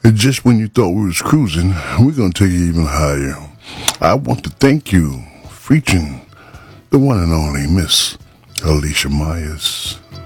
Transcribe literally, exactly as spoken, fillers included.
And just when you thought we was cruising, we're going to take it even higher. I want to thank you, featuring the one and only Miss Alicia Myers.